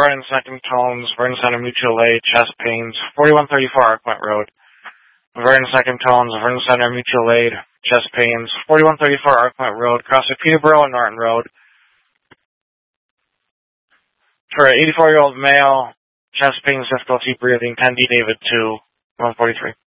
Vernon Second-Tones, Vernon Center Mutual Aid, chest pains, 4134 Arcmont Road. Vernon Second-Tones, Vernon Center Mutual Aid, chest pains, 4134 Arcmont Road, across the Peterborough and Norton Road. For an 84-year-old male, chest pains, difficulty breathing, 10D David 2, 143.